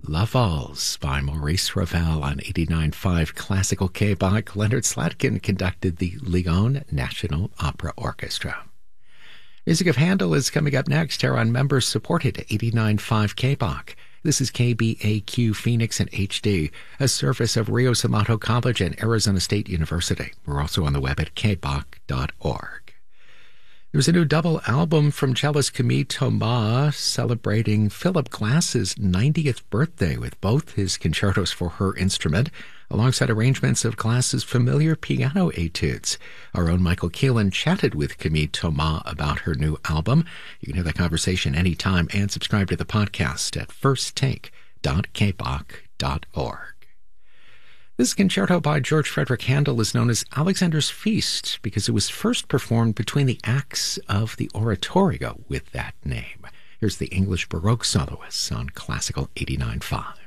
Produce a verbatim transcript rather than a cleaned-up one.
La Valse by Maurice Ravel on eighty-nine point five Classical K-Bach. Leonard Slatkin conducted the Lyon National Opera Orchestra. Music of Handel is coming up next here on members-supported eighty-nine point five K-Bach. This is K B A Q Phoenix in H D, a service of Rios Amato College and Arizona State University. We're also on the web at k bach dot org. There's a new double album from cellist Camille Thomas celebrating Philip Glass's ninetieth birthday with both his concertos for her instrument, alongside arrangements of Glass's familiar piano etudes. Our own Michael Keelan chatted with Camille Thomas about her new album. You can hear that conversation anytime and subscribe to the podcast at first take dot k bach dot org. This concerto by George Frederick Handel is known as Alexander's Feast because it was first performed between the acts of the oratorio with that name. Here's the English Baroque soloists on Classical eighty-nine point five.